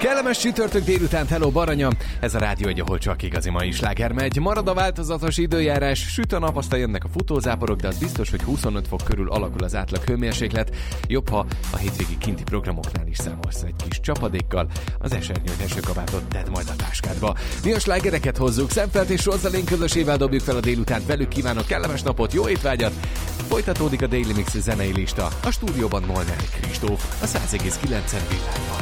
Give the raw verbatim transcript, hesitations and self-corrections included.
Kellemes csütörtök délután, hello Baranya! Ez a rádió egy, ahol csak igazi mai sláger megy. Marad a változatos időjárás, süt a nap, aztán jönnek a futózáporok, de az biztos, hogy huszonöt fok körül alakul az átlag hőmérséklet. Jobb, ha a hétvégi kinti programoknál is számolsz egy kis csapadékkal. Az esernyőt, esőkabátot tedd majd a táskádba. Mi a slágereket hozzuk, Szemfelt és Rosalind közösével dobjuk fel a délutánt. Velük kívánok kellemes napot, jó étvágyat! Folytatódik a Daily Mix zenei lista. A stúdióban Molnár Kristóf, a száz egész kilenc villámmal.